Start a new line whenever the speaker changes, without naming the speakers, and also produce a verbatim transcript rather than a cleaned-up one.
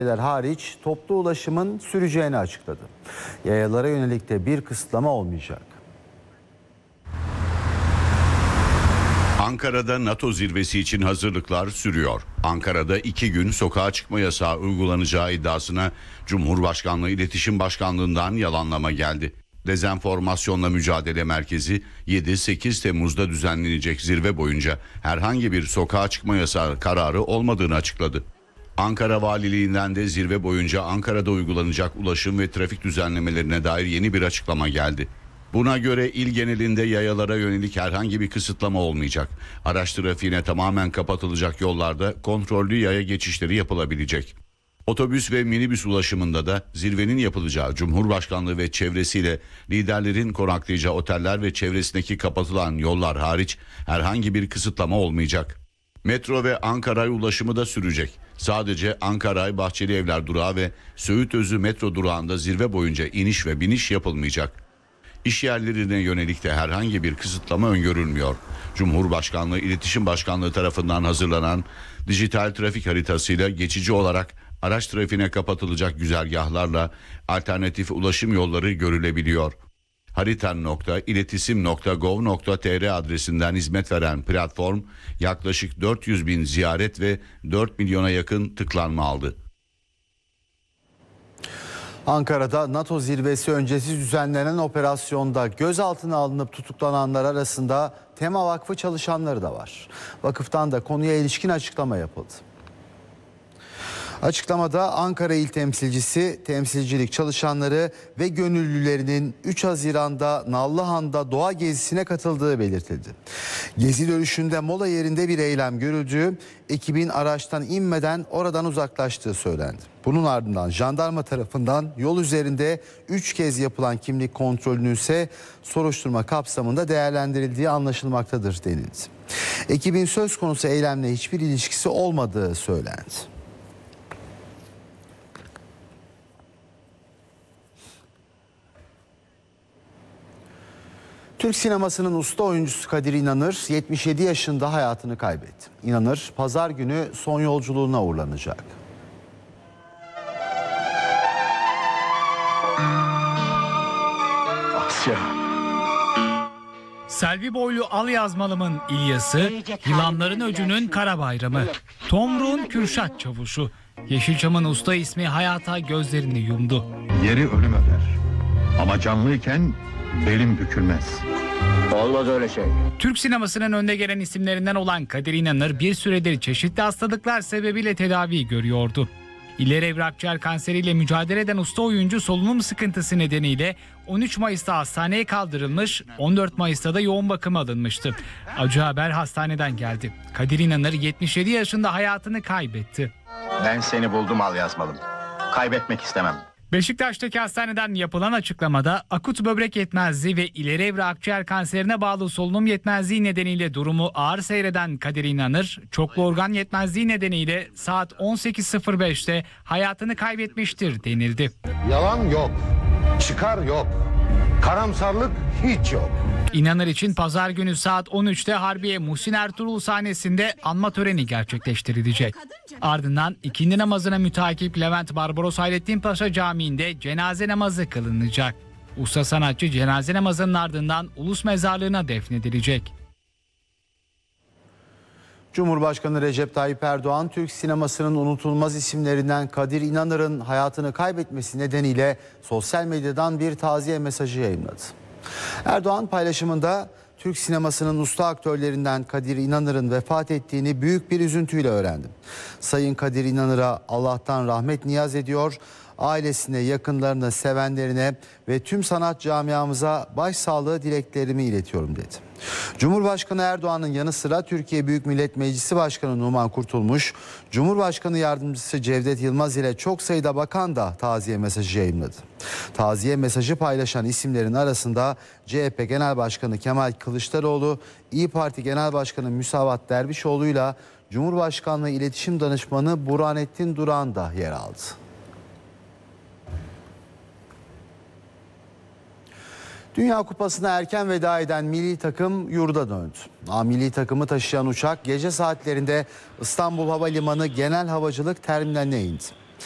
hariç toplu ulaşımın süreceğini açıkladı. Yayalara yönelik de bir kısıtlama olmayacak.
Ankara'da NATO zirvesi için hazırlıklar sürüyor. Ankara'da iki gün sokağa çıkma yasağı uygulanacağı iddiasına Cumhurbaşkanlığı İletişim Başkanlığı'ndan yalanlama geldi. Dezenformasyonla Mücadele Merkezi yedi sekiz Temmuz'da düzenlenecek zirve boyunca herhangi bir sokağa çıkma yasağı kararı olmadığını açıkladı. Ankara Valiliğinden de zirve boyunca Ankara'da uygulanacak ulaşım ve trafik düzenlemelerine dair yeni bir açıklama geldi. Buna göre il genelinde yayalara yönelik herhangi bir kısıtlama olmayacak. Araç trafiğine tamamen kapatılacak yollarda kontrollü yaya geçişleri yapılabilecek. Otobüs ve minibüs ulaşımında da zirvenin yapılacağı Cumhurbaşkanlığı ve çevresiyle liderlerin konaklayacağı oteller ve çevresindeki kapatılan yollar hariç herhangi bir kısıtlama olmayacak. Metro ve Ankara ulaşımı da sürecek. Sadece Ankara Bahçeli Evler durağı ve Söğütözü metro durağında zirve boyunca iniş ve biniş yapılmayacak. İş yerlerine yönelik de herhangi bir kısıtlama öngörülmüyor. Cumhurbaşkanlığı İletişim Başkanlığı tarafından hazırlanan dijital trafik haritasıyla geçici olarak araç trafiğine kapatılacak güzergahlarla alternatif ulaşım yolları görülebiliyor. haritan nokta iletisim nokta gov nokta tr adresinden hizmet veren platform yaklaşık dört yüz bin ziyaret ve dört milyona yakın tıklanma aldı.
Ankara'da NATO zirvesi öncesi düzenlenen operasyonda gözaltına alınıp tutuklananlar arasında Tema Vakfı çalışanları da var. Vakıftan da konuya ilişkin açıklama yapıldı. Açıklamada Ankara İl Temsilcisi, temsilcilik çalışanları ve gönüllülerinin üç Haziran'da Nallıhan'da doğa gezisine katıldığı belirtildi. Gezi dönüşünde mola yerinde bir eylem görüldüğü, ekibin araçtan inmeden oradan uzaklaştığı söylendi. Bunun ardından jandarma tarafından yol üzerinde üç kez yapılan kimlik kontrolünün ise soruşturma kapsamında değerlendirildiği anlaşılmaktadır denildi. Ekibin söz konusu eylemle hiçbir ilişkisi olmadığı söylendi. Türk sinemasının usta oyuncusu Kadir İnanır yetmiş yedi yaşında hayatını kaybetti. İnanır pazar günü son yolculuğuna uğurlanacak.
Asya.
Selvi boylu al yazmalımın İlyas'ı, Yılanların Öcü'nün Kara Bayramı, Tomruğun Kürşat Çavuşu, Yeşilçam'ın usta ismi hayata gözlerini yumdu.
Yeri ölüm öder. Ama canlıyken belim bükülmez.
Olmaz öyle şey.
Türk sinemasının önde gelen isimlerinden olan Kadir İnanır bir süredir çeşitli hastalıklar sebebiyle tedavi görüyordu. İleri evre akciğer kanseriyle mücadele eden usta oyuncu solunum sıkıntısı nedeniyle on üç Mayıs'ta hastaneye kaldırılmış, on dört Mayıs'ta da yoğun bakıma alınmıştı. Acı haber hastaneden geldi. Kadir İnanır yetmiş yedi yaşında hayatını kaybetti.
Ben seni buldum al yazmalım. Kaybetmek istemem.
Beşiktaş'taki hastaneden yapılan açıklamada akut böbrek yetmezliği ve ileri evre akciğer kanserine bağlı solunum yetmezliği nedeniyle durumu ağır seyreden Kadir İnanır, çoklu organ yetmezliği nedeniyle saat on sekiz sıfır beşte hayatını kaybetmiştir denildi.
Yalan yok, çıkar yok, karamsarlık hiç yok.
İnanır için pazar günü saat on üçte Harbiye Muhsin Ertuğrul sahnesinde anma töreni gerçekleştirilecek. Ardından ikindi namazına mütakip Levent Barbaros Hayrettin Paşa Camii'nde cenaze namazı kılınacak. Usta sanatçı cenaze namazının ardından Ulus Mezarlığı'na defnedilecek.
Cumhurbaşkanı Recep Tayyip Erdoğan, Türk sinemasının unutulmaz isimlerinden Kadir İnanır'ın hayatını kaybetmesi nedeniyle sosyal medyadan bir taziye mesajı yayınladı. Erdoğan paylaşımında Türk sinemasının usta aktörlerinden Kadir İnanır'ın vefat ettiğini büyük bir üzüntüyle öğrendim. Sayın Kadir İnanır'a Allah'tan rahmet niyaz ediyor, ailesine, yakınlarına, sevenlerine ve tüm sanat camiamıza başsağlığı dileklerimi iletiyorum dedi. Cumhurbaşkanı Erdoğan'ın yanı sıra Türkiye Büyük Millet Meclisi Başkanı Numan Kurtulmuş, Cumhurbaşkanı Yardımcısı Cevdet Yılmaz ile çok sayıda bakan da taziye mesajı yayınladı. Taziye mesajı paylaşan isimlerin arasında C H P Genel Başkanı Kemal Kılıçdaroğlu, İYİ Parti Genel Başkanı Müsavat Dervişoğlu ile Cumhurbaşkanlığı İletişim Danışmanı Burhanettin Duran da yer aldı. Dünya Kupası'na erken veda eden milli takım yurda döndü. A milli takımı taşıyan uçak gece saatlerinde İstanbul Havalimanı Genel Havacılık Terminaline indi.